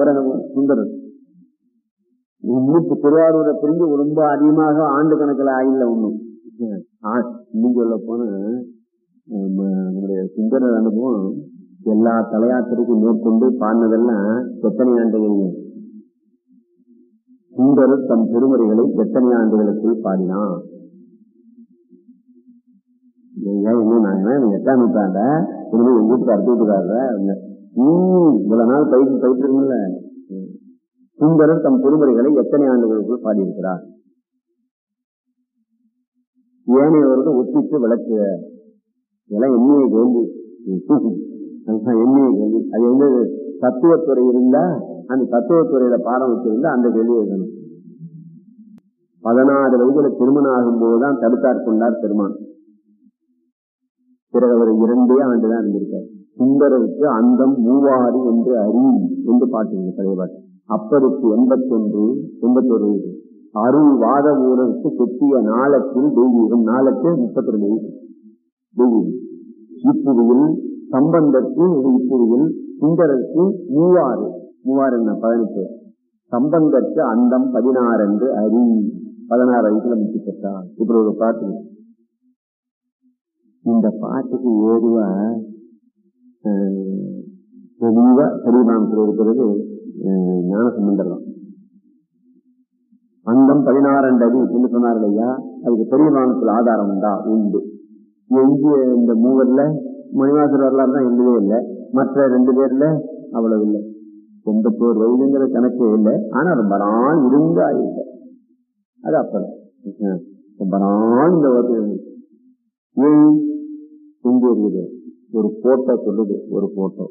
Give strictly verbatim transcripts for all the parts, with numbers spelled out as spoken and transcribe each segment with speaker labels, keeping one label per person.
Speaker 1: அவரை சுந்தரர் மூப்பு திருவாரூரை பிரிஞ்சு ரொம்ப அதிகமாக ஆண்டு கணக்கில் ஆயில்ல ஒண்ணும். இன்னும் சொல்ல போன நம்முடைய சுந்தரர் அனுபவம் எல்லா தலையாத்திரைக்கும் மேற்கொண்டு பாடினதெல்லாம் எத்தனை ஆண்டுகள்? சுந்தரர் தம் திருமுறைகளை எத்தனை ஆண்டுகளுக்குள் பாடினான்? எட்டாம் நூற்றாண்ட எங்க வீட்டுக்கு அடுத்து வீட்டுக்காரர உம் இவ்வளவு நாள் பயிற்சி பயிற்சி இருக்குல்ல. சுந்தரர் தம் திருமுறைகளை எத்தனை ஆண்டுகளுக்குள் பாடியிருக்கிறார்? ஏனையவர்கள் ஒத்திட்டு விளக்குக. இதெல்லாம் எண்ணிய கேள்வி, எண்ணிய கேள்வி. அது வந்து தத்துவத்துறை இருந்தா அந்த தத்துவத்துறையில பாடம் வச்சிருந்தா அந்த கேள்வி எழுதணும். பதினாறு வயதுல திருமணம் ஆகும் போதுதான் தடுத்தாற் கொண்டார் பெருமான். பிறகு அவர் இரண்டே ஆண்டுதான் இருந்திருக்கார். சுந்தரருக்கு அந்தம் மூவாறு என்று அறி என்று பாட்டு பழைய பாட்டு. அப்பருக்கு எண்பத்தி ஒன்று எண்பத்தி ஒரு வயது. அருள் வாத ஊரருக்கு செத்திய நாளத்தில் தெய்வீகம். நாளத்து முப்பத்தி ரெண்டு வயது தெய்வீகம். இப்புவியில் சம்பந்தற்கு இப்புவியில் சுந்தரருக்கு மூவாறு மூவாறு என்ன பதினெட்டு. சம்பந்தற்கு அந்தம் பதினாறு என்று அறி. பதினாறு வயசுல முத்தி பெற்றார். இப்படி ஒரு பாட்டு. இந்த பாட்டுக்கு ஏதுவா தெளிவா பெரியமானத்தில் இருக்கிறது ஞான சம்பந்தர் தான். அந்தம் பதினாறு அடி என்று சொன்னார்கள் ஐயா. அதுக்கு பெரியமானத்தில் ஆதாரம் உண்டா? உண்டு. எஞ்சிய இந்த மூவர்ல மணிவாசர் வரலாறு தான் இல்லவே இல்லை. மற்ற ரெண்டு பேர்ல அவ்வளவு இல்லை. எண்பத்தோரு வயதுங்கிற கணக்கே இல்லை. ஆனா ரொம்ப நாள் இருந்தா இல்லை. அது அப்பதான் ரொம்ப நாள் இந்த ஏன் எங்க இருக்குது? ஒரு போட்டோ சொல்லுது. ஒரு போட்டோ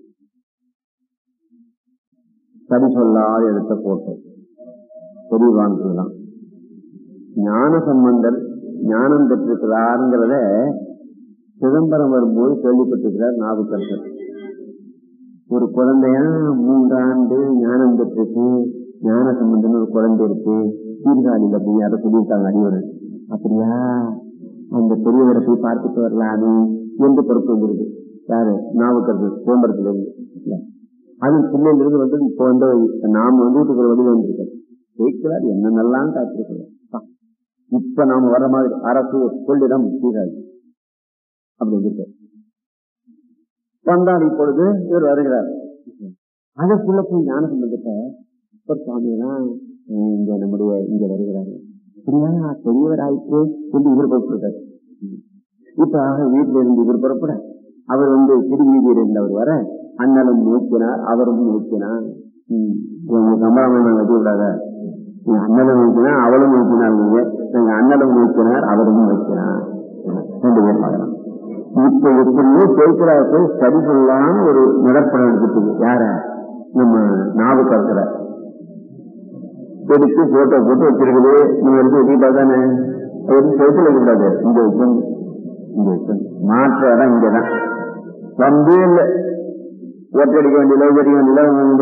Speaker 1: சரி சொல்லாத எடுத்த போட்டோ பெரியவான்தான். ஞான சம்பந்தர் ஞானம் பெற்றிருக்கிறாருங்கிறத சிதம்பரம் வரும்போது கேள்விப்பட்டிருக்கிறார் நாவுக்கரசர். ஒரு குழந்தையா மூன்றாண்டு ஞானம் பெற்றிருக்கு, ஞான சம்பந்தம் ஒரு குழந்தை இருக்கு, சீர்காழியில் அப்படின்னு யாரும் சொல்லியிருக்காங்க அடிவரன். அப்படியா, அந்த பெரியவரை போய் பார்த்துட்டு வரலாமே என்று பொறுப்பு வந்துருக்கு. யாரு? நாவுக்கரசர் சிதம்பரத்துல இருந்து. அது பிள்ளையிலிருந்து வந்து இப்போ வந்து நாம வந்து வீட்டுக்கு வழி வந்திருக்கோம். கேட்கிறார் என்னென்னலாம் காத்திருக்கிறோம். இப்ப நாம வர்ற மாதிரி அரசு கொள்ளிடம் சீராஜ் அப்படி வந்துருக்க வந்தால் இப்பொழுது இவர் வருகிறார். அதற்குள்ள போய் ஞான சம்பந்தத்தை சுவாமியெல்லாம் இங்க நம்முடைய இங்க வருகிறாரு. அப்படியா பெரியவர் ஆயிற்று என்று இவர் புறப்படுறாரு. இப்ப ஆக வீட்டில இருந்து இவர் புறப்பட அவர் வந்து திருவீதியில் இருந்து அவர் வர அண்ணலும் நோக்கினார், அவரும் நோக்கினார். கம்பராமன் நாங்க வச்சு விடாத, அண்ணலும் நோக்கினார் அவளும் நோக்கினார். நீங்க நாங்க அண்ணலும் நோக்கினார் அவரும் நோக்கினார். ரெண்டு பேர் பார்க்கலாம். இப்ப எப்படியோ கேட்கிறாருக்கு சரி சொல்லாம ஒரு நடப்படம் எடுத்துட்டு யார நம்ம நாவுக்கரசர எடுத்து போட்டோ போட்டு வச்சிருக்குது. நீங்க எடுத்து வச்சுக்கிட்டா தானே சேர்த்துல கூடாது. இங்க வச்சோம் இங்க வச்சோம் மாற்ற இடம் இங்கதான். வந்தே இல்லை. ஓட்டடிக்க வேண்டியதில்லை, உபரிக்க வேண்டியதில்லை.